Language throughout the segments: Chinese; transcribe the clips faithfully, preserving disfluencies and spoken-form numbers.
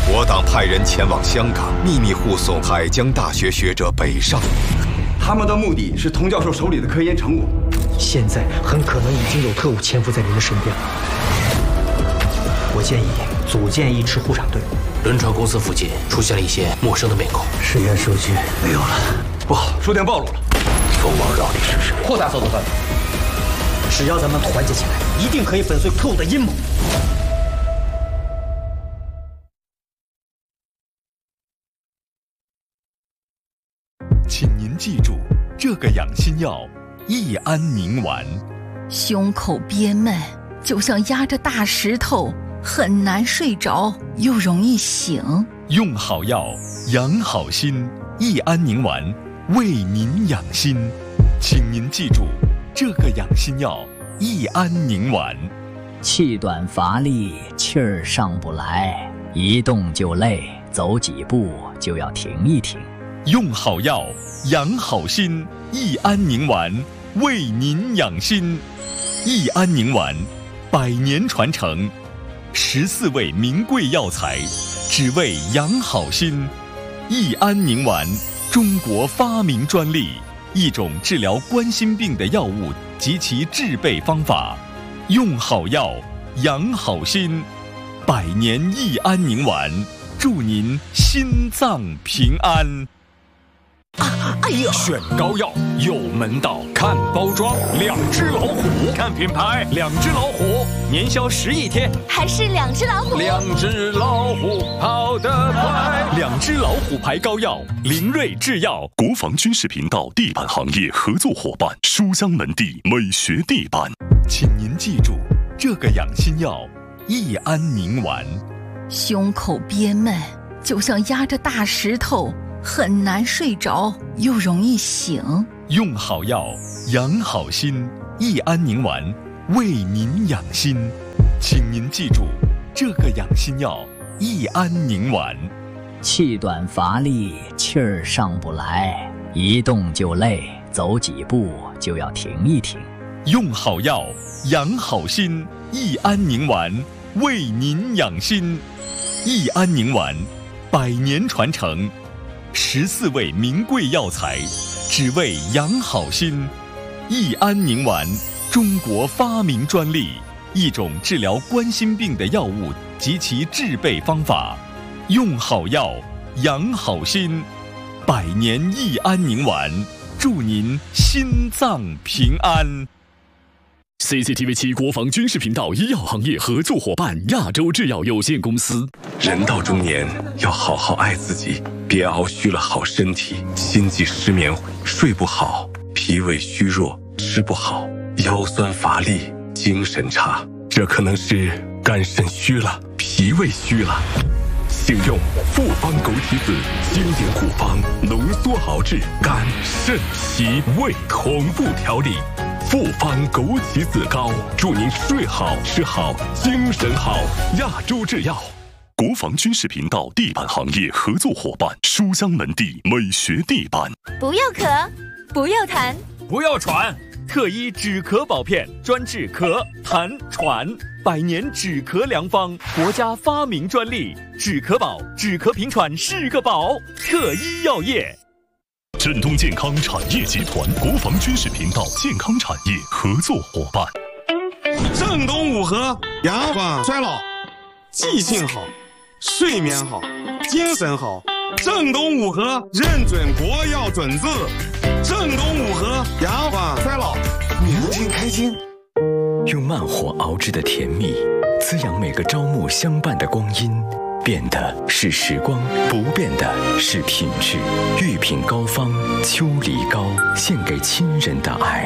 我党派人前往香港，秘密护送海疆大学学者北上。 他们的目的是童教授手里的科研成果。 现在很可能已经有特务潜伏在您的身边了。我建议组建一支护航队伍。 轮船公司附近出现了一些陌生的面孔。 实验数据没有了， 不好，书店暴露了。 蜂王到底是谁？ 扩大搜索范围。只要咱们团结起来，一定可以粉碎特务的阴谋。 请您记住，这个养心药益安宁丸。 胸口憋闷，就像压着大石头，很难睡着，又容易醒。 用好药，养好心。益安宁丸为您养心。请您记住，这个养心药益安宁丸。 气短乏力，气儿上不来，一动就累，走几步就要停一停。 用好药，养好心。益安宁丸为您养心。益安宁丸，百年传承，十四味名贵药材，只为养好心。益安宁丸，中国发明专利，一种治疗冠心病的药物及其制备方法。用好药，养好心。百年益安宁丸，祝您心脏平安。 啊！哎呦！ 选膏药有门道，看包装，两只老虎；看品牌，两只老虎，年销十亿天， 还是两只老虎。 两只老虎跑得快， 两只老虎牌膏药，灵瑞制药。 国防军事频道地板行业合作伙伴，书香门第美学地板。 请您记住，这个养心药益安宁丸。 胸口憋闷，就像压着大石头，很难睡着，又容易醒。 用好药，养好心。益安宁丸为您养心。请您记住，这个养心药益安宁丸。 气短乏力，气儿上不来，一动就累，走几步就要停一停。 用好药，养好心。益安宁丸为您养心。益安宁丸，百年传承，十四味名贵药材，只为养好心。益安宁丸，中国发明专利，一种治疗冠心病的药物及其制备方法。用好药，养好心。百年益安宁丸，祝您心脏平安。 C C T V 七国防军事频道医药行业合作伙伴亚洲制药有限公司。 人到中年要好好爱自己，别熬虚了好身体，心悸失眠，睡不好，脾胃虚弱，吃不好，腰酸乏力，精神差，这可能是肝肾虚了，脾胃虚了。请用复方枸杞子经典古方浓缩熬制肝肾脾胃同步调理。复方枸杞子膏，祝您睡好吃好精神好。亚洲制药。 国防军事频道地板行业合作伙伴，书香门第美学地板。 不要咳，不要痰， 不要喘， 特医止咳宝片，专治咳、痰、喘，百年止咳良方，国家发明专利。止咳宝，止咳平喘是个宝。特医药业。 振东健康产业集团国防军事频道健康产业合作伙伴。 正东五合，延缓衰老，记性好，睡眠好，精神好。正东五合认准国药准字。正东五合，延缓衰老，年轻开心。 用慢火熬制的甜蜜，滋养每个朝暮相伴的光阴。变的是时光，不变的是品质。御品膏方秋梨膏，献给亲人的爱。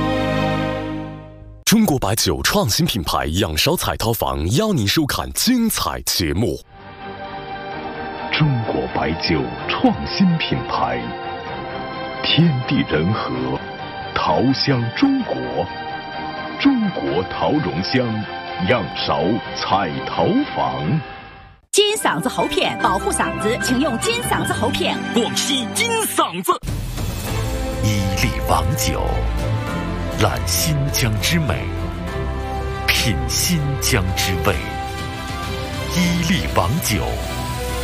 中国白酒创新品牌仰韶彩陶坊邀您收看精彩节目。 中国白酒创新品牌，天地人和，陶香中国，中国陶容香，仰韶彩陶坊。 金嗓子喉片保护嗓子，请用金嗓子喉片。 广西金嗓子。 伊利王酒，揽新疆之美，品新疆之味。伊利王酒，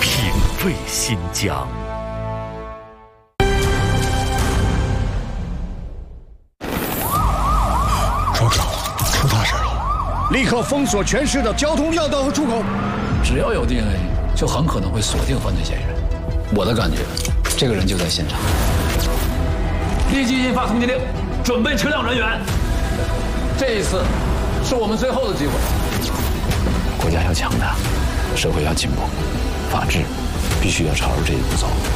品味新疆。 庄长，出大事了！立刻封锁全市的交通要道和出口。 只要有 D N A， 就很可能会锁定犯罪嫌疑人。我的感觉，这个人就在现场。立即印发通缉令，准备车辆人员。这一次是我们最后的机会。国家要强大，社会要进步，法治必须要朝着这一步走。